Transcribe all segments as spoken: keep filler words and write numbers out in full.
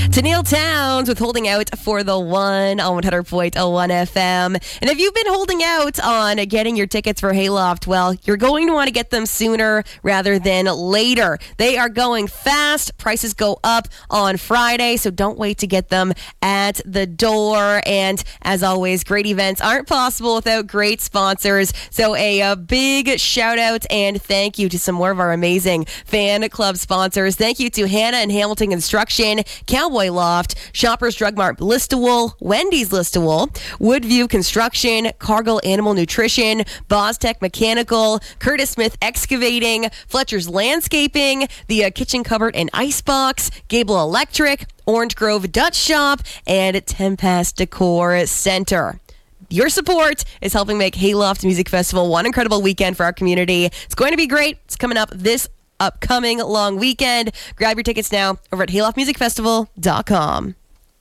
To Neil Towns with Holding Out for the One on one hundred point one F M. And if you've been holding out on getting your tickets for Hayloft, well, you're going to want to get them sooner rather than later. They are going fast. Prices go up on Friday, so don't wait to get them at the door. And as always, great events aren't possible without great sponsors. So a, a big shout out and thank you to some more of our amazing fan club sponsors. Thank you to Hannah and Hamilton Construction, Cowboy Loft, Shoppers Drug Mart Listowel, Wendy's Listowel, Woodview Construction, Cargill Animal Nutrition, Bostech Mechanical, Curtis Smith Excavating, Fletcher's Landscaping, the uh, Kitchen Cupboard and Icebox, Gable Electric, Orange Grove Dutch Shop, and Tempest Decor Center. Your support is helping make Hayloft Music Festival one incredible weekend for our community. It's going to be great. It's coming up this upcoming long weekend. Grab your tickets now over at hayloft music festival dot com.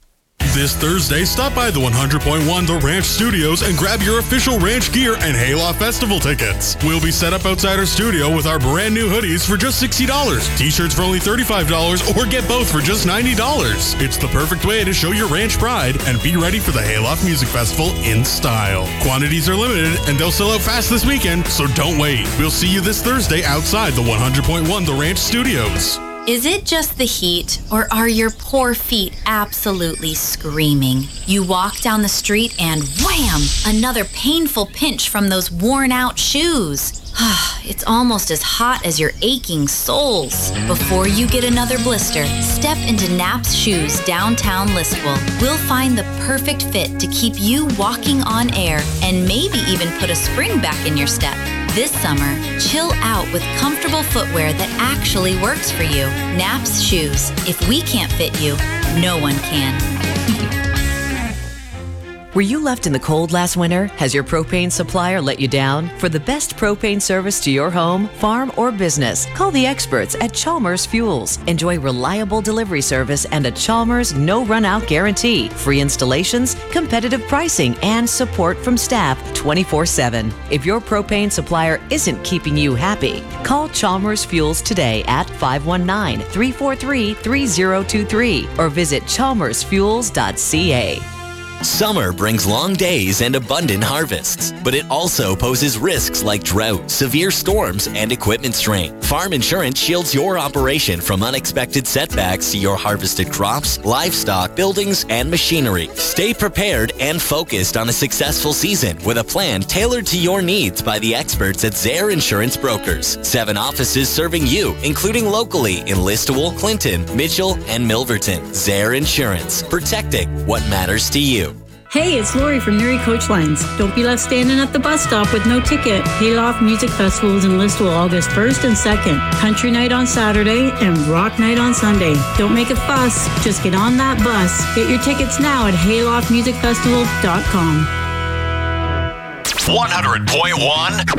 This Thursday, stop by the one hundred point one The Ranch Studios and grab your official ranch gear and Hayloft Festival tickets. We'll be set up outside our studio with our brand new hoodies for just sixty dollars, t-shirts for only thirty-five dollars, or get both for just ninety dollars. It's the perfect way to show your ranch pride and be ready for the Hayloft Music Festival in style. Quantities are limited and they'll sell out fast this weekend, so don't wait. We'll see you this Thursday outside the one hundred point one The Ranch Studios. Is it just the heat, or are your poor feet absolutely screaming? You walk down the street and wham! Another painful pinch from those worn-out shoes. It's almost as hot as your aching soles. Before you get another blister, step into Naps Shoes downtown Listowel. We'll find the perfect fit to keep you walking on air and maybe even put a spring back in your step. This summer, chill out with comfortable footwear that actually works for you. Naps Shoes. If we can't fit you, no one can. Were you left in the cold last winter? Has your propane supplier let you down? For the best propane service to your home, farm, or business, call the experts at Chalmers Fuels. Enjoy reliable delivery service and a Chalmers no-run-out guarantee, free installations, competitive pricing, and support from staff twenty-four seven. If your propane supplier isn't keeping you happy, call Chalmers Fuels today at five one nine, three four three, three zero two three or visit chalmers fuels dot c a. Summer brings long days and abundant harvests, but it also poses risks like drought, severe storms, and equipment strain. Farm insurance shields your operation from unexpected setbacks to your harvested crops, livestock, buildings, and machinery. Stay prepared and focused on a successful season with a plan tailored to your needs by the experts at Zaire Insurance Brokers. Seven offices serving you, including locally in Listowel, Clinton, Mitchell, and Milverton. Zaire Insurance, protecting what matters to you. Hey, it's Lori from Newry Coach Lines. Don't be left standing at the bus stop with no ticket. Hayloft Music Festival is in Listowel August first and second. Country night on Saturday and rock night on Sunday. Don't make a fuss. Just get on that bus. Get your tickets now at hayloft music festival dot com. one hundred point one